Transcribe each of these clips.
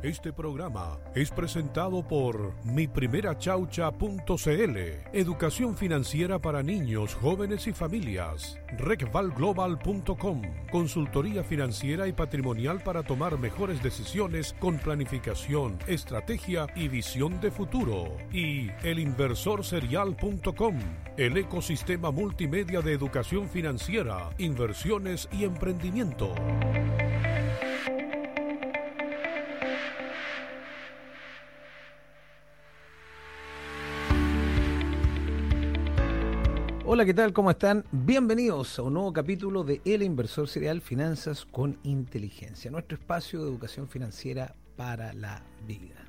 Este programa es presentado por miprimerachaucha.cl, educación financiera para niños, jóvenes y familias. Recvalglobal.com, consultoría financiera y patrimonial para tomar mejores decisiones con planificación, estrategia y visión de futuro. Y elinversorserial.com, el ecosistema multimedia de educación financiera, inversiones y emprendimiento. Hola, ¿qué tal? ¿Cómo están? Bienvenidos a un nuevo capítulo de El Inversor Serial, Finanzas con Inteligencia, nuestro espacio de educación financiera para la vida.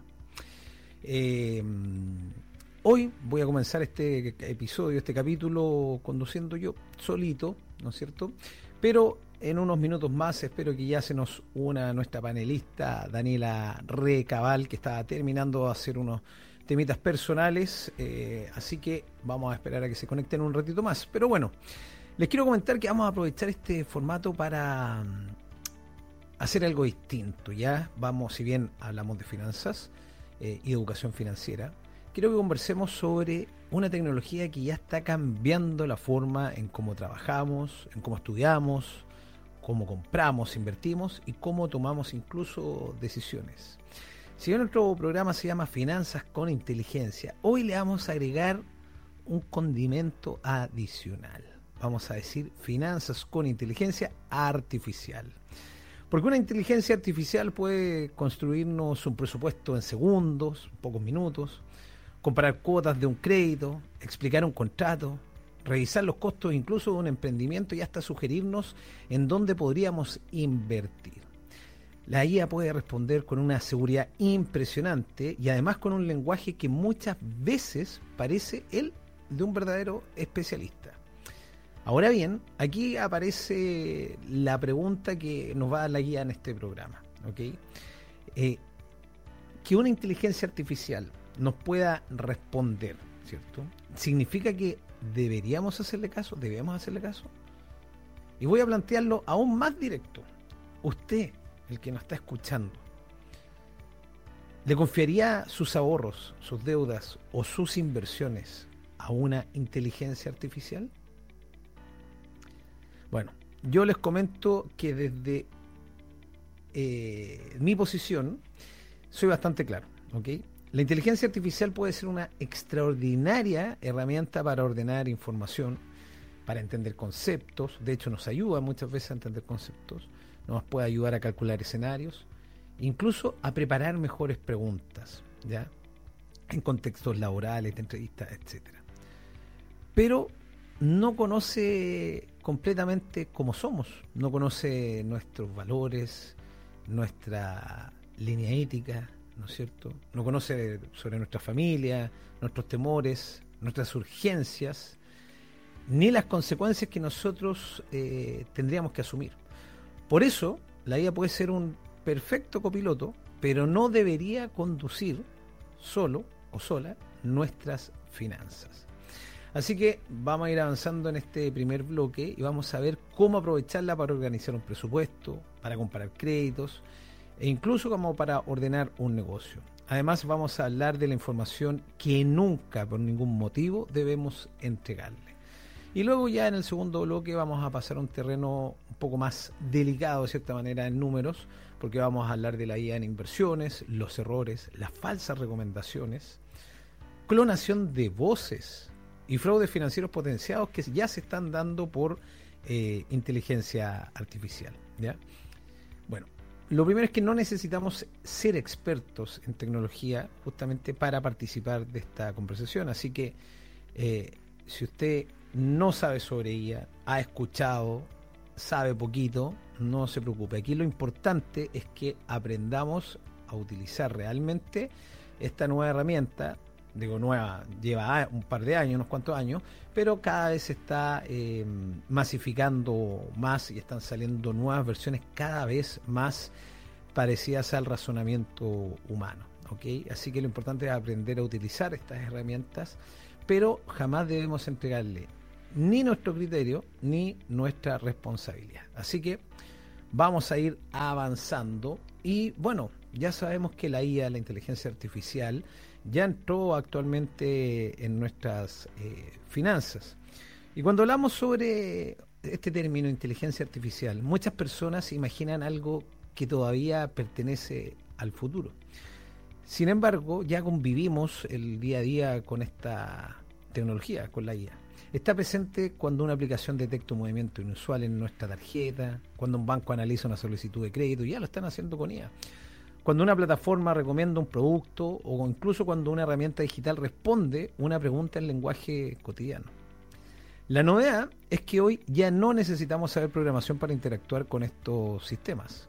Hoy voy a comenzar este episodio, este capítulo, conduciendo yo solito, ¿no es cierto? Pero en unos minutos más espero que ya se nos una nuestra panelista Daniela Recabal, que está terminando de hacer unos temitas personales, así que vamos a esperar a que se conecten un ratito más. Pero bueno, les quiero comentar que vamos a aprovechar este formato para hacer algo distinto. Ya vamos, si bien hablamos de finanzas y educación financiera, quiero que conversemos sobre una tecnología que ya está cambiando la forma en cómo trabajamos, en cómo estudiamos, cómo compramos, invertimos y cómo tomamos incluso decisiones. Si bien nuestro programa se llama Finanzas con Inteligencia, hoy le vamos a agregar un condimento adicional. Vamos a decir Finanzas con Inteligencia Artificial. Porque una inteligencia artificial puede construirnos un presupuesto en segundos, pocos minutos, comparar cuotas de un crédito, explicar un contrato, revisar los costos incluso de un emprendimiento y hasta sugerirnos en dónde podríamos invertir. La IA puede responder con una seguridad impresionante y además con un lenguaje que muchas veces parece el de un verdadero especialista. Ahora bien, aquí aparece la pregunta que nos va a dar la guía en este programa, ¿ok? Que una inteligencia artificial nos pueda responder, ¿cierto? ¿Significa que deberíamos hacerle caso? ¿Debemos hacerle caso? Y voy a plantearlo aún más directo. Usted, el que nos está escuchando, ¿le confiaría sus ahorros, sus deudas o sus inversiones a una inteligencia artificial? Bueno, yo les comento que desde mi posición soy bastante claro, ¿ok? La inteligencia artificial puede ser una extraordinaria herramienta para ordenar información, para entender conceptos. De hecho, nos ayuda muchas veces a entender conceptos. Nos puede ayudar a calcular escenarios, incluso a preparar mejores preguntas, ¿ya? En contextos laborales, de entrevistas, etc. Pero no conoce completamente cómo somos, no conoce nuestros valores, nuestra línea ética, ¿no es cierto? No conoce sobre nuestra familia, nuestros temores, nuestras urgencias, ni las consecuencias que nosotros tendríamos que asumir. Por eso, la IA puede ser un perfecto copiloto, pero no debería conducir solo o sola nuestras finanzas. Así que vamos a ir avanzando en este primer bloque y vamos a ver cómo aprovecharla para organizar un presupuesto, para comparar créditos e incluso como para ordenar un negocio. Además, vamos a hablar de la información que nunca, por ningún motivo, debemos entregarle. Y luego ya en el segundo bloque vamos a pasar a un terreno un poco más delicado de cierta manera en números, porque vamos a hablar de la IA en inversiones, los errores, las falsas recomendaciones, clonación de voces y fraudes financieros potenciados que ya se están dando por inteligencia artificial, ¿ya? Bueno, lo primero es que no necesitamos ser expertos en tecnología justamente para participar de esta conversación, así que si usted no sabe sobre ella, ha escuchado, sabe poquito, no se preocupe. Aquí lo importante es que aprendamos a utilizar realmente esta nueva herramienta. Digo nueva, lleva un par de años, unos cuantos años, pero cada vez se está masificando más y están saliendo nuevas versiones cada vez más parecidas al razonamiento humano, ¿ok? Así que lo importante es aprender a utilizar estas herramientas, pero jamás debemos entregarle ni nuestro criterio ni nuestra responsabilidad. Así que vamos a ir avanzando y bueno, ya sabemos que la IA, la inteligencia artificial, ya entró actualmente en nuestras finanzas. Y cuando hablamos sobre este término inteligencia artificial, muchas personas imaginan algo que todavía pertenece al futuro. Sin embargo, ya convivimos el día a día con esta tecnología, con la IA. Está presente cuando una aplicación detecta un movimiento inusual en nuestra tarjeta, cuando un banco analiza una solicitud de crédito, ya lo están haciendo con IA. Cuando una plataforma recomienda un producto o incluso cuando una herramienta digital responde una pregunta en lenguaje cotidiano. La novedad es que hoy ya no necesitamos saber programación para interactuar con estos sistemas.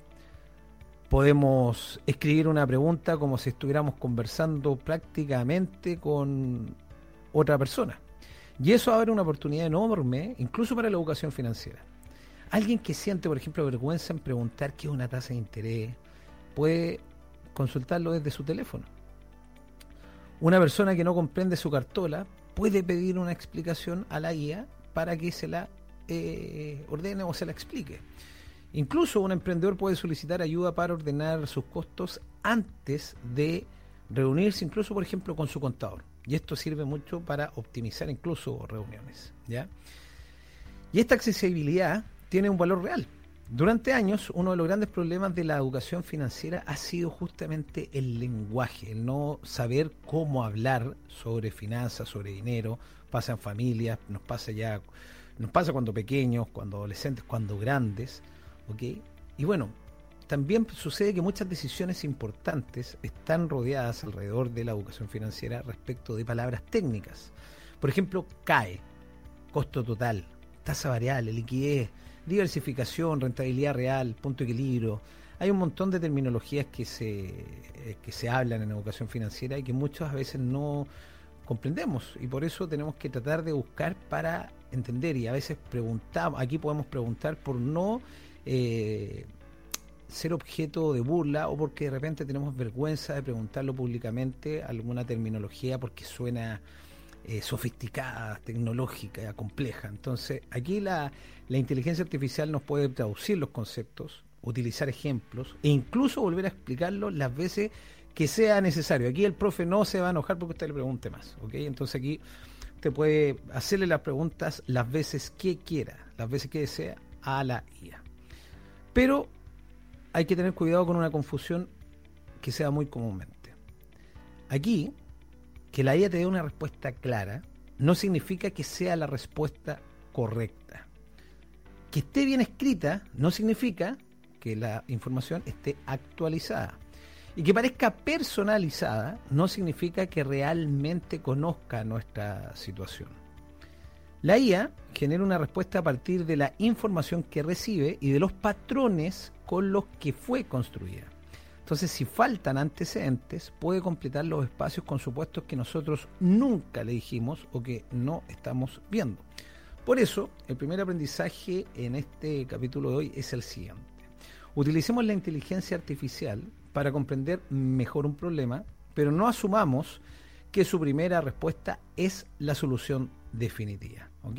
Podemos escribir una pregunta como si estuviéramos conversando prácticamente con otra persona. Y eso abre una oportunidad enorme, incluso para la educación financiera. Alguien que siente, por ejemplo, vergüenza en preguntar qué es una tasa de interés, puede consultarlo desde su teléfono. Una persona que no comprende su cartola puede pedir una explicación a la guía para que se la ordene o se la explique. Incluso un emprendedor puede solicitar ayuda para ordenar sus costos antes de reunirse, incluso por ejemplo con su contador. Y esto sirve mucho para optimizar incluso reuniones, ¿ya? Y esta accesibilidad tiene un valor real. Durante años, uno de los grandes problemas de la educación financiera ha sido justamente el lenguaje, el no saber cómo hablar sobre finanzas, sobre dinero. Pasa en familias, nos pasa cuando pequeños, cuando adolescentes, cuando grandes, ¿ok? Y bueno, también sucede que muchas decisiones importantes están rodeadas alrededor de la educación financiera respecto de palabras técnicas. Por ejemplo, CAE, costo total, tasa variable, liquidez, diversificación, rentabilidad real, punto de equilibrio. Hay un montón de terminologías que se hablan en educación financiera y que muchas veces no comprendemos, y por eso tenemos que tratar de buscar para entender, y a veces preguntamos, aquí podemos preguntar por no ser objeto de burla o porque de repente tenemos vergüenza de preguntarlo públicamente, alguna terminología porque suena sofisticada, tecnológica, compleja. Entonces aquí la inteligencia artificial nos puede traducir los conceptos, utilizar ejemplos e incluso volver a explicarlos las veces que sea necesario. Aquí el profe no se va a enojar porque usted le pregunte más, ¿ok? Entonces aquí usted puede hacerle las preguntas las veces que quiera, las veces que desea a la IA. Pero hay que tener cuidado con una confusión que se da muy comúnmente. Aquí, que la IA te dé una respuesta clara no significa que sea la respuesta correcta. Que esté bien escrita no significa que la información esté actualizada. Y que parezca personalizada no significa que realmente conozca nuestra situación. La IA genera una respuesta a partir de la información que recibe y de los patrones con los que fue construida. Entonces, si faltan antecedentes, puede completar los espacios con supuestos que nosotros nunca le dijimos o que no estamos viendo. Por eso, el primer aprendizaje en este capítulo de hoy es el siguiente. Utilicemos la inteligencia artificial para comprender mejor un problema, pero no asumamos que su primera respuesta es la solución definitiva, ¿ok?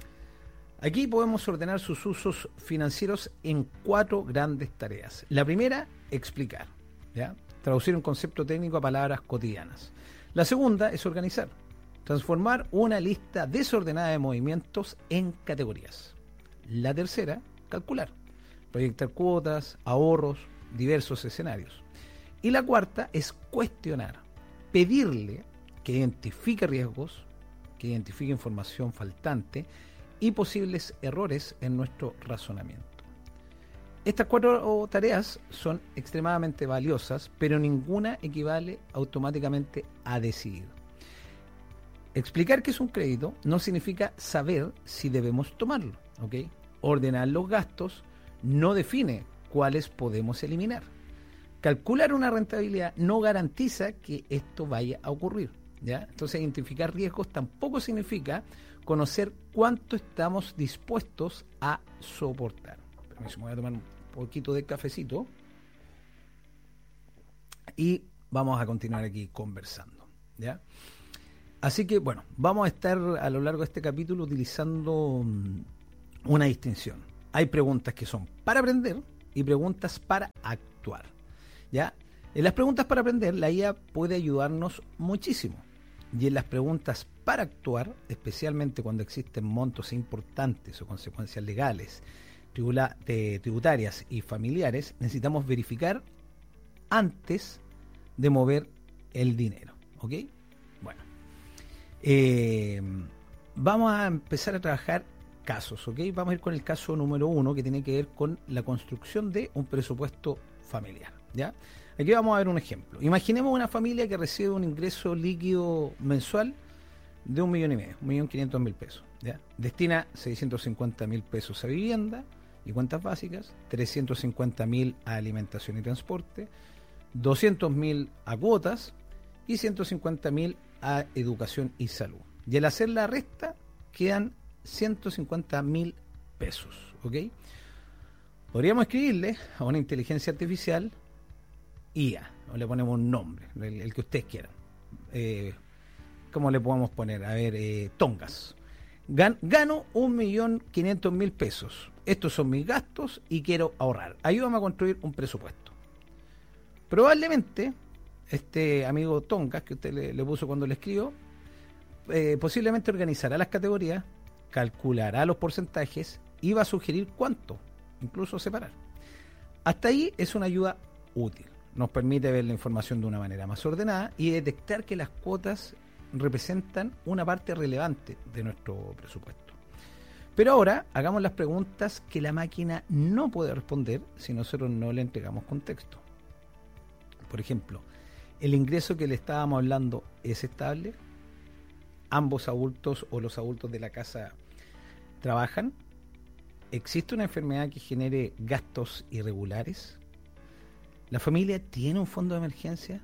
Aquí podemos ordenar sus usos financieros en 4 grandes tareas. La primera, explicar, ¿ya? Traducir un concepto técnico a palabras cotidianas. La segunda es organizar, transformar una lista desordenada de movimientos en categorías. La tercera, calcular, proyectar cuotas, ahorros, diversos escenarios. Y la cuarta es cuestionar, pedirle que identifique riesgos, que identifique información faltante y posibles errores en nuestro razonamiento. Estas 4 tareas son extremadamente valiosas, pero ninguna equivale automáticamente a decidir. Explicar qué es un crédito no significa saber si debemos tomarlo, ¿ok? Ordenar los gastos no define cuáles podemos eliminar. Calcular una rentabilidad no garantiza que esto vaya a ocurrir, ¿ya? Entonces, identificar riesgos tampoco significa conocer cuánto estamos dispuestos a soportar. Permiso, me voy a tomar un poquito de cafecito y vamos a continuar aquí conversando, ¿ya? Así que, bueno, vamos a estar a lo largo de este capítulo utilizando una distinción. Hay preguntas que son para aprender y preguntas para actuar. ¿Ya? En las preguntas para aprender, la IA puede ayudarnos muchísimo. Y en las preguntas para actuar, especialmente cuando existen montos importantes o consecuencias legales, tributarias y familiares, necesitamos verificar antes de mover el dinero. ¿Ok? Bueno. Vamos a empezar a trabajar casos. ¿Ok? Vamos a ir con el caso número 1, que tiene que ver con la construcción de un presupuesto familiar. ¿Ya? Aquí vamos a ver un ejemplo. Imaginemos una familia que recibe un ingreso líquido mensual de 1,5 millones, 1.500.000 pesos. ¿Ya? Destina 650.000 pesos a vivienda y cuentas básicas, 350.000 a alimentación y transporte, 200.000 a cuotas y 150.000 a educación y salud. Y al hacer la resta quedan 150.000 pesos. ¿Ok? Podríamos escribirle a una inteligencia artificial IA, o le ponemos un nombre, el que ustedes quieran. ¿Cómo le podemos poner? A ver, Tongas. Gano 1.500.000 pesos. Estos son mis gastos y quiero ahorrar. Ayúdame a construir un presupuesto. Probablemente, este amigo Tongas, que usted le puso cuando le escribió, posiblemente organizará las categorías, calculará los porcentajes y va a sugerir cuánto, incluso separar. Hasta ahí es una ayuda útil. Nos permite ver la información de una manera más ordenada y detectar que las cuotas representan una parte relevante de nuestro presupuesto. Pero ahora hagamos las preguntas que la máquina no puede responder si nosotros no le entregamos contexto. Por ejemplo, ¿el ingreso que le estábamos hablando es estable? ¿Ambos adultos o los adultos de la casa trabajan? ¿Existe una enfermedad que genere gastos irregulares? ¿La familia tiene un fondo de emergencia?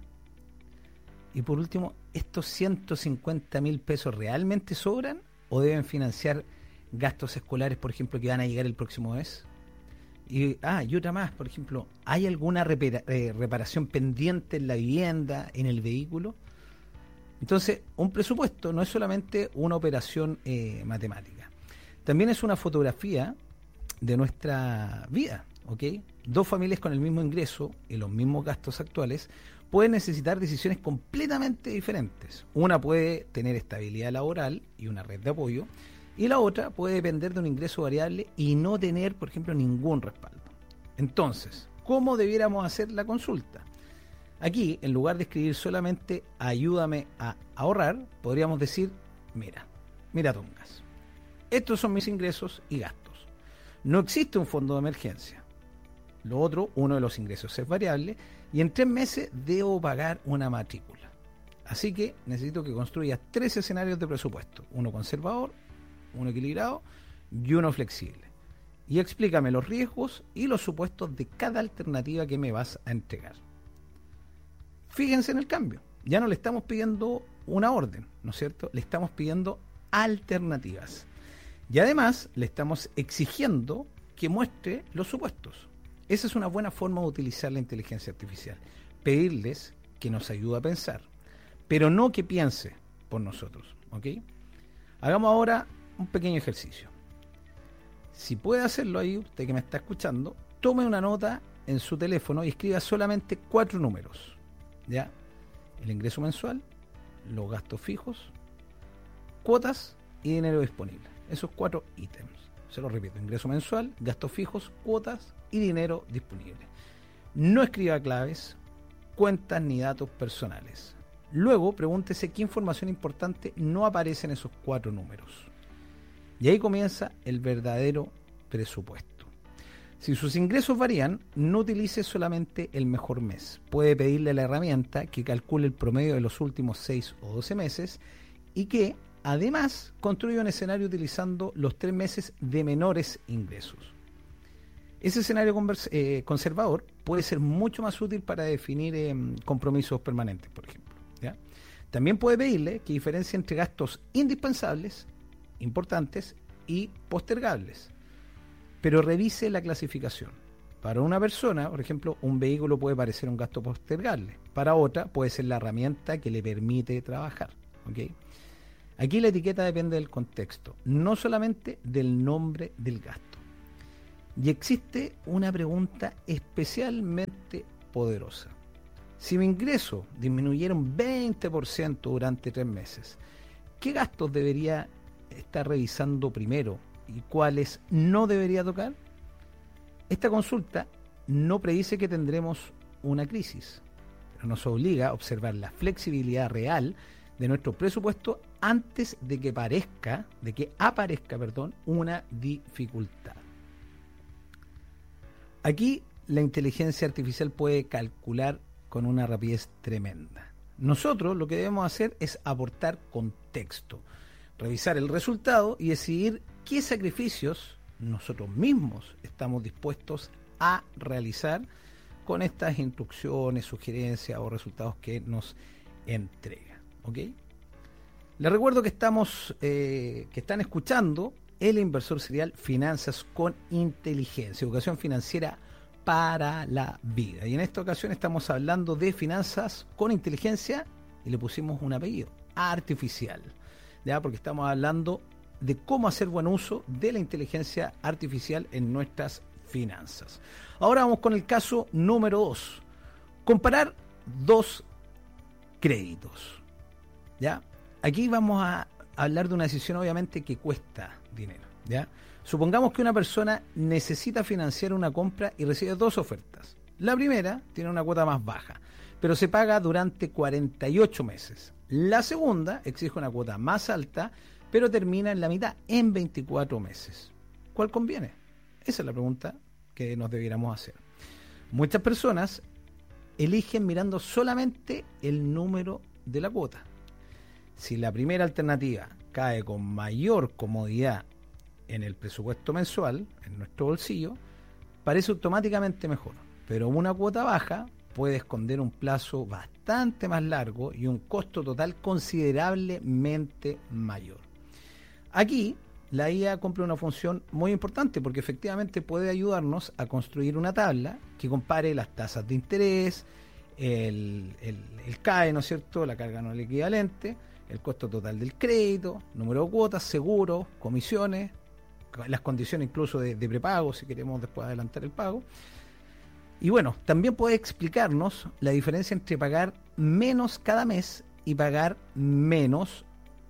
Y por último, ¿estos 150.000 pesos realmente sobran o deben financiar gastos escolares, por ejemplo, que van a llegar el próximo mes? Y otra más, por ejemplo, ¿hay alguna reparación pendiente en la vivienda, en el vehículo? Entonces, un presupuesto no es solamente una operación matemática. También es una fotografía de nuestra vida, ¿ok? Dos familias con el mismo ingreso y los mismos gastos actuales pueden necesitar decisiones completamente diferentes. Una puede tener estabilidad laboral y una red de apoyo, y la otra puede depender de un ingreso variable y no tener, por ejemplo, ningún respaldo. Entonces, ¿cómo debiéramos hacer la consulta? Aquí, en lugar de escribir solamente ayúdame a ahorrar, podríamos decir, mira Tongas, estos son mis ingresos y gastos. No existe un fondo de emergencia. Lo otro, uno de los ingresos es variable y en 3 meses debo pagar una matrícula. Así que necesito que construyas 3 escenarios de presupuesto. Uno conservador, uno equilibrado y uno flexible. Y explícame los riesgos y los supuestos de cada alternativa que me vas a entregar. Fíjense en el cambio. Ya no le estamos pidiendo una orden, ¿no es cierto? Le estamos pidiendo alternativas. Y además le estamos exigiendo que muestre los supuestos. Esa es una buena forma de utilizar la inteligencia artificial. Pedirles que nos ayude a pensar, pero no que piense por nosotros. ¿Ok? Hagamos ahora un pequeño ejercicio. Si puede hacerlo ahí, usted que me está escuchando, tome una nota en su teléfono y escriba solamente 4 números. ¿Ya? El ingreso mensual, los gastos fijos, cuotas y dinero disponible. Esos 4 ítems. Se lo repito, ingreso mensual, gastos fijos, cuotas y dinero disponible. No escriba claves, cuentas ni datos personales. Luego pregúntese qué información importante no aparece en esos 4 números. Y ahí comienza el verdadero presupuesto. Si sus ingresos varían, no utilice solamente el mejor mes. Puede pedirle a la herramienta que calcule el promedio de los últimos 6 o 12 meses y que además construya un escenario utilizando los 3 meses de menores ingresos. Ese escenario conservador puede ser mucho más útil para definir compromisos permanentes, por ejemplo. ¿Ya? También puede pedirle que diferencie entre gastos indispensables, importantes y postergables. Pero revise la clasificación. Para una persona, por ejemplo, un vehículo puede parecer un gasto postergable. Para otra puede ser la herramienta que le permite trabajar. ¿Okay? Aquí la etiqueta depende del contexto, no solamente del nombre del gasto. Y existe una pregunta especialmente poderosa. Si mi ingreso disminuyera un 20% durante 3 meses, ¿qué gastos debería estar revisando primero y cuáles no debería tocar? Esta consulta no predice que tendremos una crisis, pero nos obliga a observar la flexibilidad real de nuestro presupuesto antes de que aparezca una dificultad. Aquí la inteligencia artificial puede calcular con una rapidez tremenda. Nosotros lo que debemos hacer es aportar contexto, revisar el resultado y decidir qué sacrificios nosotros mismos estamos dispuestos a realizar con estas instrucciones, sugerencias o resultados que nos entrega. ¿Ok? Les recuerdo que están escuchando El Inversor Serial, Finanzas con Inteligencia, educación financiera para la vida. Y en esta ocasión estamos hablando de finanzas con inteligencia y le pusimos un apellido, artificial, ¿ya? Porque estamos hablando de cómo hacer buen uso de la inteligencia artificial en nuestras finanzas. Ahora vamos con el caso número 2. Comparar 2 créditos, ¿ya? Aquí vamos a hablar de una decisión obviamente que cuesta dinero, ¿ya? Supongamos que una persona necesita financiar una compra y recibe 2 ofertas. La primera tiene una cuota más baja, pero se paga durante 48 meses. La segunda exige una cuota más alta, pero termina en la mitad, en 24 meses. ¿Cuál conviene? Esa es la pregunta que nos debiéramos hacer. Muchas personas eligen mirando solamente el número de la cuota. Si la primera alternativa cae con mayor comodidad en el presupuesto mensual, en nuestro bolsillo, parece automáticamente mejor. Pero una cuota baja puede esconder un plazo bastante más largo y un costo total considerablemente mayor. Aquí, la IA cumple una función muy importante porque efectivamente puede ayudarnos a construir una tabla que compare las tasas de interés, el CAE, ¿no es cierto?, la carga anual equivalente, el costo total del crédito, número de cuotas, seguros, comisiones, las condiciones incluso de prepago, si queremos después adelantar el pago. Y bueno, también puede explicarnos la diferencia entre pagar menos cada mes y pagar menos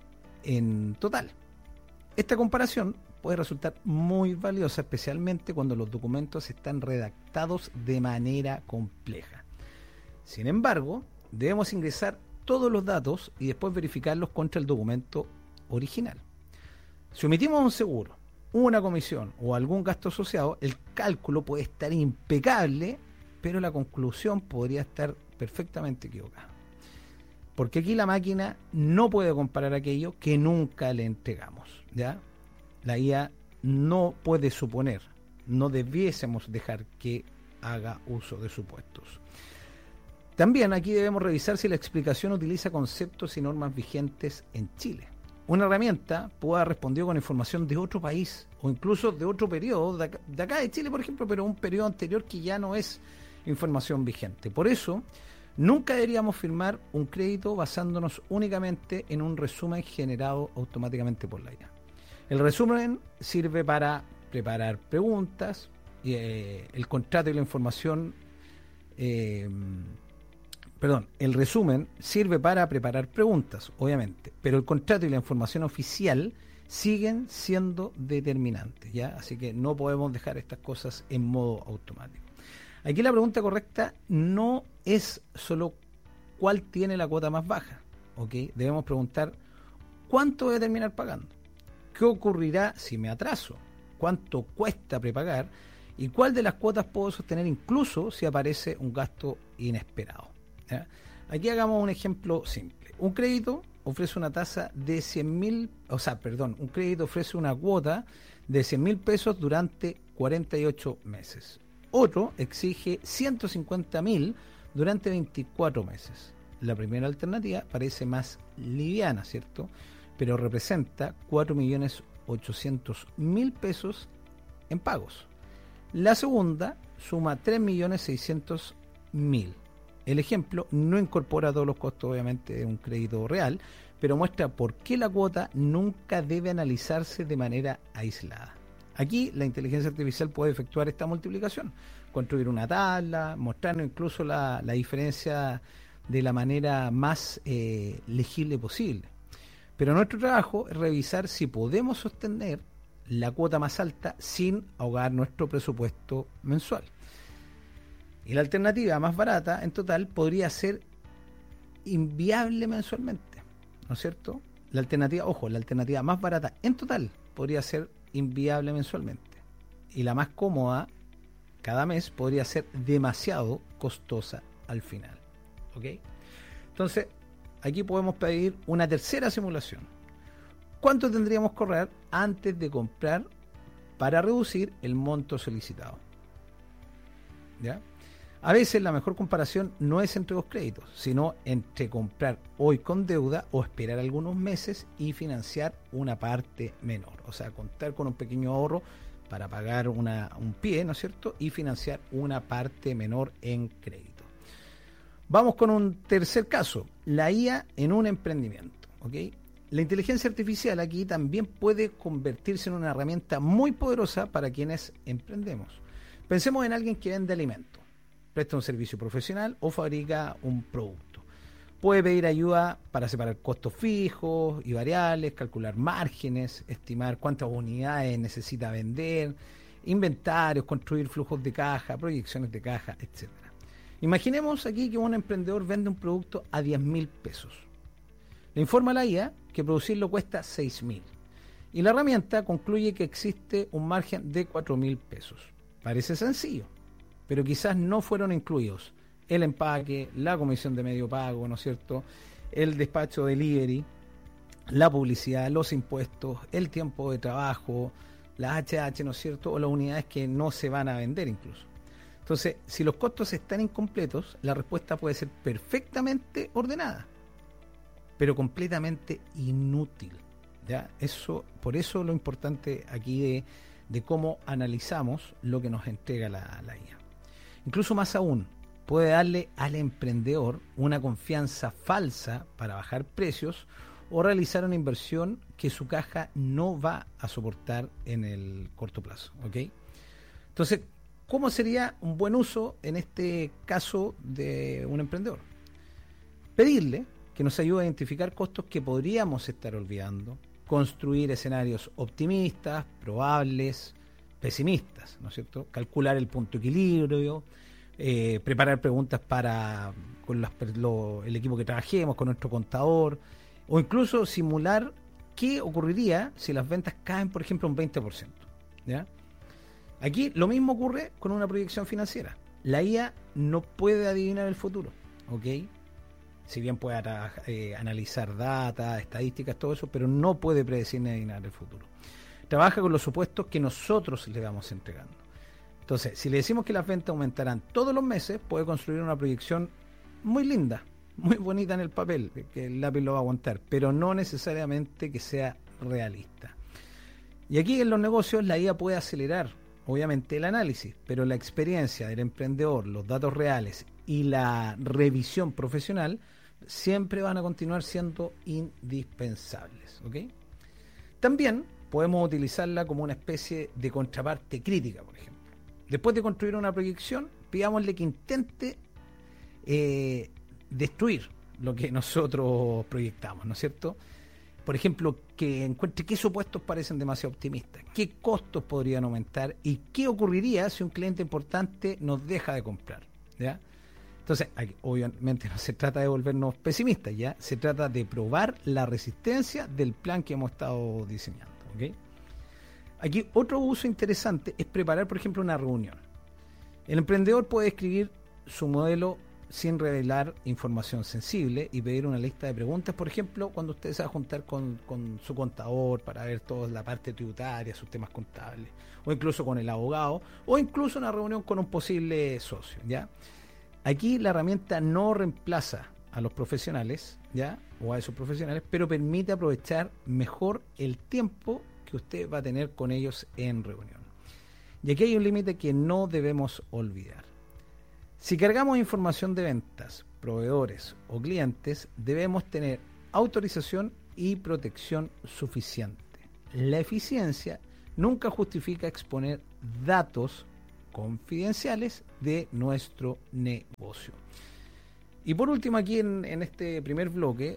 en total. Esta comparación puede resultar muy valiosa, especialmente cuando los documentos están redactados de manera compleja. Sin embargo, debemos ingresar todos los datos y después verificarlos contra el documento original. Si omitimos un seguro, una comisión o algún gasto asociado, el cálculo puede estar impecable, pero la conclusión podría estar perfectamente equivocada. Porque aquí la máquina no puede comparar aquello que nunca le entregamos, ¿ya? La IA no puede suponer, no debiésemos dejar que haga uso de supuestos. También aquí debemos revisar si la explicación utiliza conceptos y normas vigentes en Chile. Una herramienta puede haber respondido con información de otro país o incluso de otro periodo, de acá de Chile, por ejemplo, pero un periodo anterior que ya no es información vigente. Por eso, nunca deberíamos firmar un crédito basándonos únicamente en un resumen generado automáticamente por la IA. El resumen sirve para preparar preguntas, el contrato y la información... el resumen sirve para preparar preguntas, obviamente, pero el contrato y la información oficial siguen siendo determinantes, ¿ya? Así que no podemos dejar estas cosas en modo automático. Aquí la pregunta correcta no es solo cuál tiene la cuota más baja, ¿ok? Debemos preguntar cuánto voy a terminar pagando, qué ocurrirá si me atraso, cuánto cuesta prepagar y cuál de las cuotas puedo sostener incluso si aparece un gasto inesperado. ¿Ya? Aquí hagamos un ejemplo simple. Un crédito ofrece una tasa de 100.000, un crédito ofrece una cuota de 100.000 pesos durante 48 meses. Otro exige 150.000 durante 24 meses. La primera alternativa parece más liviana, ¿cierto? Pero representa 4.800.000 pesos en pagos. La segunda suma 3.600.000. El ejemplo no incorpora todos los costos, obviamente, de un crédito real, pero muestra por qué la cuota nunca debe analizarse de manera aislada. Aquí la inteligencia artificial puede efectuar esta multiplicación, construir una tabla, mostrarnos incluso la diferencia de la manera más legible posible. Pero nuestro trabajo es revisar si podemos sostener la cuota más alta sin ahogar nuestro presupuesto mensual. Y la alternativa más barata en total podría ser inviable mensualmente, ¿no es cierto? La alternativa más barata en total podría ser inviable mensualmente. Y la más cómoda cada mes podría ser demasiado costosa al final. ¿Ok? Entonces, aquí podemos pedir una tercera simulación. ¿Cuánto tendríamos que ahorrar antes de comprar para reducir el monto solicitado? ¿Ya? A veces la mejor comparación no es entre dos créditos, sino entre comprar hoy con deuda o esperar algunos meses y financiar una parte menor. O sea, contar con un pequeño ahorro para pagar un pie, ¿no es cierto? Y financiar una parte menor en crédito. Vamos con un tercer caso, la IA en un emprendimiento. ¿Ok? La inteligencia artificial aquí también puede convertirse en una herramienta muy poderosa para quienes emprendemos. Pensemos en alguien que vende alimentos, presta un servicio profesional o fabrica un producto. Puede pedir ayuda para separar costos fijos y variables, calcular márgenes, estimar cuántas unidades necesita vender, inventarios, construir flujos de caja, proyecciones de caja, etc. Imaginemos aquí que un emprendedor vende un producto a 10.000 pesos. Le informa a la IA que producirlo cuesta 6.000 y la herramienta concluye que existe un margen de 4.000 pesos. Parece sencillo, pero quizás no fueron incluidos el empaque, la comisión de medio pago, ¿no es cierto?, el despacho delivery, la publicidad, los impuestos, el tiempo de trabajo, las HH, ¿no es cierto?, o las unidades que no se van a vender incluso. Entonces, si los costos están incompletos, la respuesta puede ser perfectamente ordenada, pero completamente inútil. ¿Ya? Por eso lo importante aquí de cómo analizamos lo que nos entrega la IA. Incluso más aún, puede darle al emprendedor una confianza falsa para bajar precios o realizar una inversión que su caja no va a soportar en el corto plazo. ¿Ok? Entonces, ¿cómo sería un buen uso en este caso de un emprendedor? Pedirle que nos ayude a identificar costos que podríamos estar olvidando, construir escenarios optimistas, probables, pesimistas, ¿no es cierto? Calcular el punto de equilibrio, preparar preguntas con el equipo que trabajemos, con nuestro contador, o incluso simular qué ocurriría si las ventas caen, por ejemplo, un 20%. ¿Ya? Aquí lo mismo ocurre con una proyección financiera. La IA no puede adivinar el futuro, ¿ok? Si bien puede analizar data, estadísticas, todo eso, pero no puede predecir ni adivinar el futuro. Trabaja con los supuestos que nosotros le vamos entregando. Entonces, si le decimos que las ventas aumentarán todos los meses, puede construir una proyección muy linda, muy bonita en el papel, que el lápiz lo va a aguantar, pero no necesariamente que sea realista. Y aquí en los negocios la IA puede acelerar, obviamente, el análisis, pero la experiencia del emprendedor, los datos reales y la revisión profesional siempre van a continuar siendo indispensables. ¿Ok? También podemos utilizarla como una especie de contraparte crítica, por ejemplo. Después de construir una proyección, pidámosle que intente destruir lo que nosotros proyectamos, ¿no es cierto? Por ejemplo, que encuentre qué supuestos parecen demasiado optimistas, qué costos podrían aumentar y qué ocurriría si un cliente importante nos deja de comprar, ¿ya? Entonces, aquí, obviamente no se trata de volvernos pesimistas, ¿ya? Se trata de probar la resistencia del plan que hemos estado diseñando, ¿ok? Aquí otro uso interesante es preparar, por ejemplo, una reunión. El emprendedor puede escribir su modelo sin revelar información sensible y pedir una lista de preguntas, por ejemplo, cuando usted se va a juntar con su contador para ver toda la parte tributaria, sus temas contables, o incluso con el abogado, o incluso una reunión con un posible socio, ¿ya? Aquí la herramienta no reemplaza a los profesionales, ¿ya? O a esos profesionales, pero permite aprovechar mejor el tiempo que usted va a tener con ellos en reunión. Y aquí hay un límite que no debemos olvidar. Si cargamos información de ventas, proveedores o clientes, debemos tener autorización y protección suficiente. La eficiencia nunca justifica exponer datos confidenciales de nuestro negocio. Y por último, aquí en este primer bloque,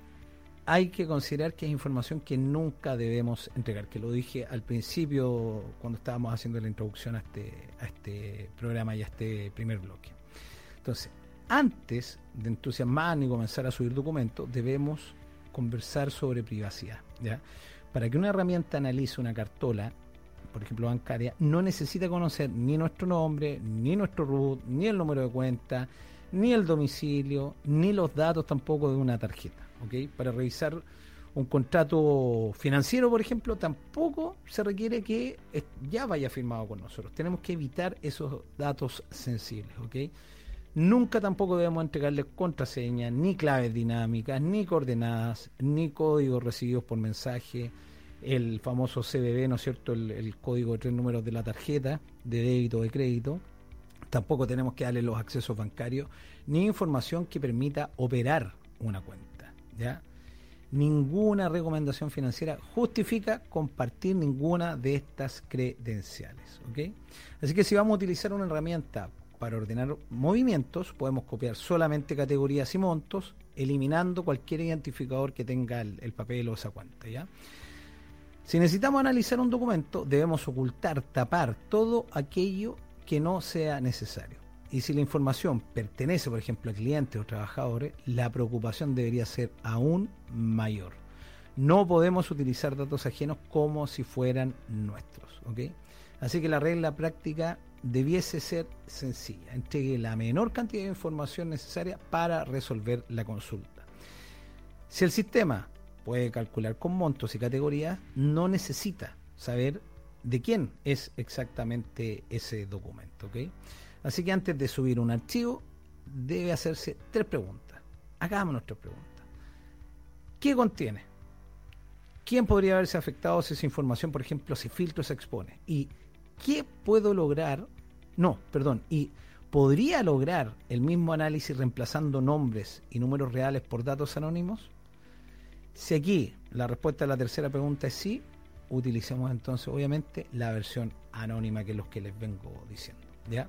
hay que considerar que es información que nunca debemos entregar, que lo dije al principio cuando estábamos haciendo la introducción a este programa y a este primer bloque. Entonces, antes de entusiasmarnos y comenzar a subir documentos, debemos conversar sobre privacidad, ¿ya? Para que una herramienta analice una cartola, por ejemplo bancaria, no necesita conocer ni nuestro nombre, ni nuestro RUT, ni el número de cuenta, ni el domicilio, ni los datos tampoco de una tarjeta, ¿ok? Para revisar un contrato financiero, por ejemplo, tampoco se requiere que ya vaya firmado con nosotros. Tenemos que evitar esos datos sensibles, ¿ok? Nunca tampoco debemos entregarles contraseñas, ni claves dinámicas, ni coordenadas, ni códigos recibidos por mensaje, el famoso CBV, ¿no es cierto?, el código de 3 números de la tarjeta de débito o de crédito. Tampoco tenemos que darle los accesos bancarios, ni información que permita operar una cuenta, ¿ya? Ninguna recomendación financiera justifica compartir ninguna de estas credenciales, ¿ok? Así que si vamos a utilizar una herramienta para ordenar movimientos, podemos copiar solamente categorías y montos, eliminando cualquier identificador que tenga el papel o esa cuenta, ¿ya? Si necesitamos analizar un documento, debemos ocultar, tapar todo aquello que no sea necesario. Y si la información pertenece, por ejemplo, a clientes o trabajadores, la preocupación debería ser aún mayor. No podemos utilizar datos ajenos como si fueran nuestros, ¿ok? Así que la regla práctica debiese ser sencilla. Entregue la menor cantidad de información necesaria para resolver la consulta. Si el sistema puede calcular con montos y categorías, no necesita saber de quién es exactamente ese documento, ¿ok? Así que antes de subir un archivo, debe hacerse 3 preguntas. Hagámonos 3 preguntas. ¿Qué contiene? ¿Quién podría haberse afectado si esa información, por ejemplo, se filtra o se expone? ¿Y qué puedo lograr? ¿Y podría lograr el mismo análisis reemplazando nombres y números reales por datos anónimos? Si aquí la respuesta a la tercera pregunta es sí, utilicemos entonces obviamente la versión anónima, que es lo que les vengo diciendo, ¿ya?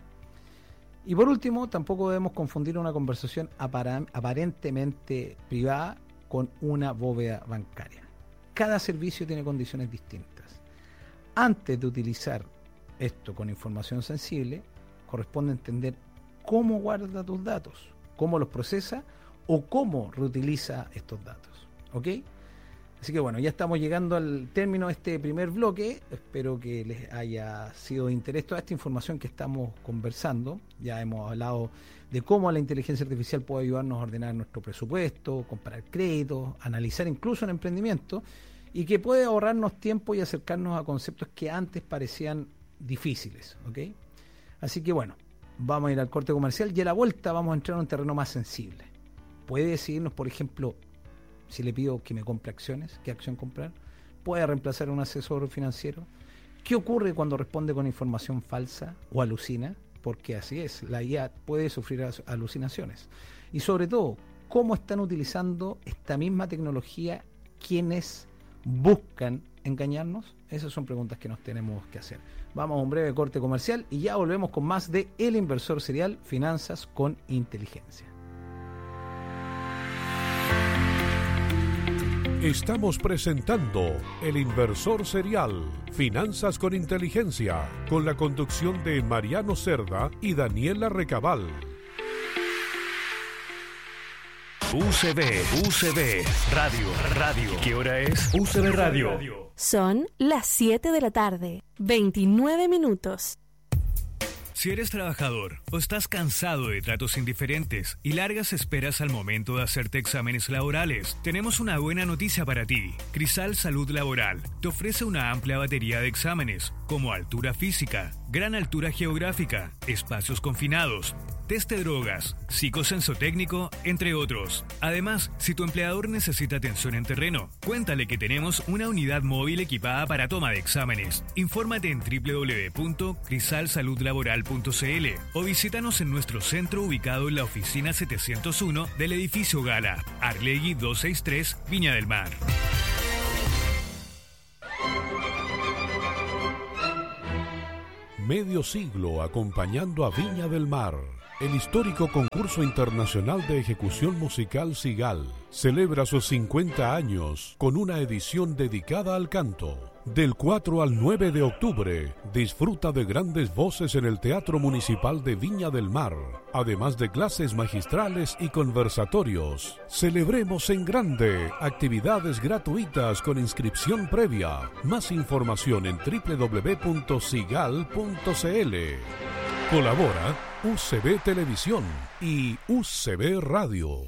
Y por último, tampoco debemos confundir una conversación aparentemente privada con una bóveda bancaria. Cada servicio tiene condiciones distintas. Antes de utilizar esto con información sensible, corresponde entender cómo guarda tus datos, cómo los procesa o cómo reutiliza estos datos, ¿ok? Así que bueno, ya estamos llegando al término de este primer bloque. Espero que les haya sido de interés toda esta información que estamos conversando. Ya hemos hablado de cómo la inteligencia artificial puede ayudarnos a ordenar nuestro presupuesto, comprar créditos, analizar incluso un emprendimiento, y que puede ahorrarnos tiempo y acercarnos a conceptos que antes parecían difíciles, ¿ok? Así que bueno, vamos a ir al corte comercial y a la vuelta vamos a entrar en un terreno más sensible. Puede decidirnos, por ejemplo, si le pido que me compre acciones, qué acción comprar. Puede reemplazar a un asesor financiero. ¿Qué ocurre cuando responde con información falsa o alucina? Porque así es, la IA puede sufrir alucinaciones. Y sobre todo, ¿cómo están utilizando esta misma tecnología quienes buscan engañarnos? Esas son preguntas que nos tenemos que hacer. Vamos a un breve corte comercial y ya volvemos con más de El Inversor Serial, Finanzas con Inteligencia. Estamos presentando El Inversor Serial, Finanzas con Inteligencia, con la conducción de Mariano Cerda y Daniela Recabal. UCB Radio. ¿Qué hora es? UCB Radio. Son las 7 de la tarde, 29 minutos. Si eres trabajador o estás cansado de tratos indiferentes y largas esperas al momento de hacerte exámenes laborales, tenemos una buena noticia para ti. Crisal Salud Laboral te ofrece una amplia batería de exámenes, como altura física, gran altura geográfica, espacios confinados, test de drogas, psicosensotécnico, entre otros. Además, si tu empleador necesita atención en terreno, cuéntale que tenemos una unidad móvil equipada para toma de exámenes. Infórmate en www.crisalsaludlaboral.cl o visítanos en nuestro centro ubicado en la oficina 701 del edificio Gala, Arlegui 263, Viña del Mar. Medio siglo acompañando a Viña del Mar. El histórico concurso internacional de ejecución musical Sigal celebra sus 50 años con una edición dedicada al canto. Del 4 al 9 de octubre, disfruta de grandes voces en el Teatro Municipal de Viña del Mar, además de clases magistrales y conversatorios. Celebremos en grande, actividades gratuitas con inscripción previa. Más información en www.sigal.cl. Colabora UCB Televisión y UCB Radio.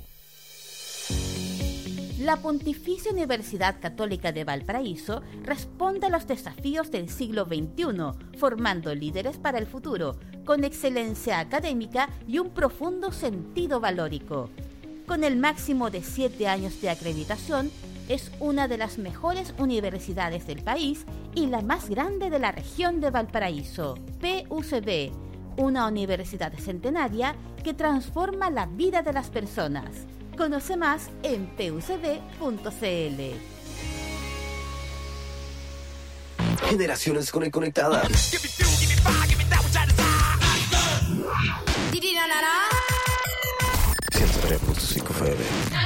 La Pontificia Universidad Católica de Valparaíso responde a los desafíos del siglo XXI, formando líderes para el futuro, con excelencia académica y un profundo sentido valórico. Con el máximo de 7 años de acreditación, es una de las mejores universidades del país y la más grande de la región de Valparaíso. PUCB, una universidad centenaria que transforma la vida de las personas. Conoce más en pucb.cl. Generaciones conectadas. 103.5 FM.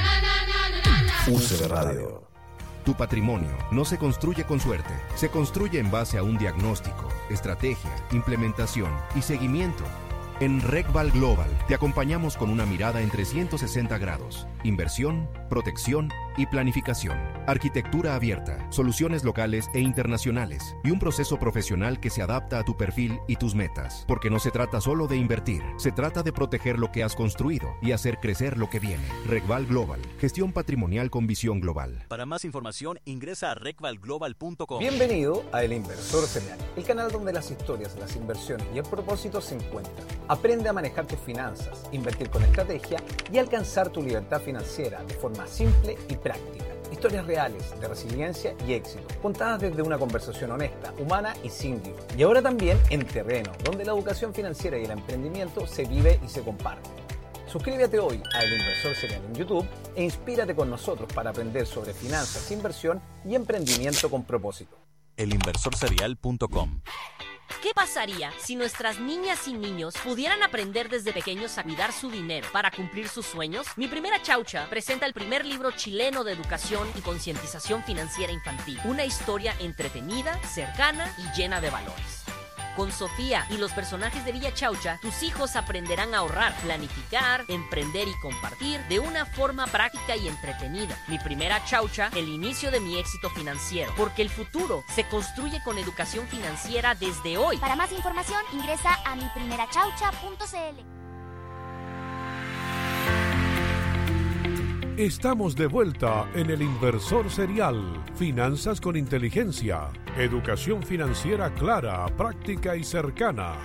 UCB Radio. Tu patrimonio no se construye con suerte, se construye en base a un diagnóstico, estrategia, implementación y seguimiento. En RecVal Global te acompañamos con una mirada en 360 grados, inversión, protección y planificación, arquitectura abierta, soluciones locales e internacionales y un proceso profesional que se adapta a tu perfil y tus metas. Porque no se trata solo de invertir, se trata de proteger lo que has construido y hacer crecer lo que viene. RecVal Global, gestión patrimonial con visión global. Para más información ingresa a recvalglobal.com. Bienvenido a El Inversor Serial, el canal donde las historias, las inversiones y el propósito se encuentran. Aprende a manejar tus finanzas, invertir con estrategia y alcanzar tu libertad financiera de forma simple y práctica. Historias reales de resiliencia y éxito, contadas desde una conversación honesta, humana y sin lío. Y ahora también en terreno, donde la educación financiera y el emprendimiento se vive y se comparte. Suscríbete hoy a El Inversor Serial en YouTube e inspírate con nosotros para aprender sobre finanzas, inversión y emprendimiento con propósito. elinversorserial.com. ¿Qué pasaría si nuestras niñas y niños pudieran aprender desde pequeños a cuidar su dinero para cumplir sus sueños? Mi Primera Chaucha presenta el primer libro chileno de educación y concientización financiera infantil. Una historia entretenida, cercana y llena de valores. Con Sofía y los personajes de Villa Chaucha, tus hijos aprenderán a ahorrar, planificar, emprender y compartir de una forma práctica y entretenida. Mi Primera Chaucha, el inicio de mi éxito financiero. Porque el futuro se construye con educación financiera desde hoy. Para más información, ingresa a miprimerachaucha.cl. Estamos de vuelta en El Inversor Serial. Finanzas con inteligencia. Educación financiera clara, práctica y cercana.